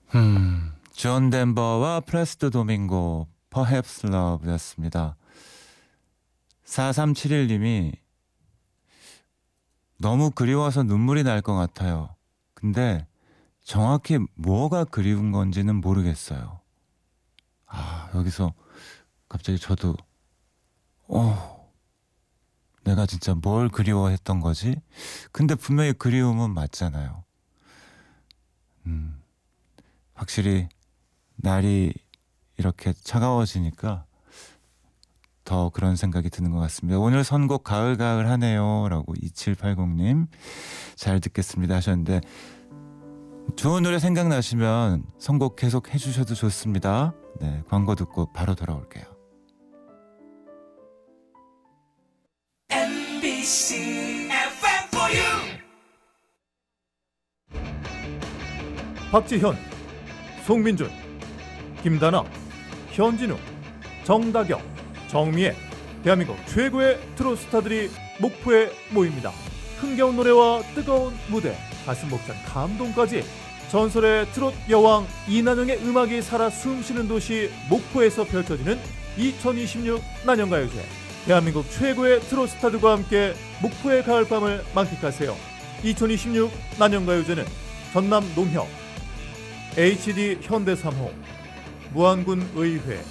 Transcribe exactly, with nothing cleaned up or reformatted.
음, 존 덴버와 플래시도 도밍고 Perhaps Love였습니다. 사삼칠일 님이 너무 그리워서 눈물이 날 것 같아요. 근데 정확히 뭐가 그리운 건지는 모르겠어요. 아, 여기서 갑자기 저도 어, 내가 진짜 뭘 그리워했던 거지? 근데 분명히 그리움은 맞잖아요. 음, 확실히 날이 이렇게 차가워지니까 더 그런 생각이 드는 것 같습니다. 오늘 선곡 가을가을 하네요 라고 이칠팔공 님 잘 듣겠습니다 하셨는데, 좋은 노래 생각나시면 선곡 계속 해주셔도 좋습니다. 네, 광고 듣고 바로 돌아올게요. 엠비씨 에프엠 for you. 박지현, 송민준, 김다나, 현진우, 정다경, 정미애, 대한민국 최고의 트로트 스타들이 목포에 모입니다. 흥겨운 노래와 뜨거운 무대, 가슴 벅찬 감동까지 전설의 트로트 여왕 이난영의 음악이 살아 숨쉬는 도시 목포에서 펼쳐지는 이천이십육 난영가요제. 대한민국 최고의 트로트 스타들과 함께 목포의 가을밤을 만끽하세요. 이천이십육 난영가요제는 전남 농협, 에이치디 현대 삼 호, 무안군 의회,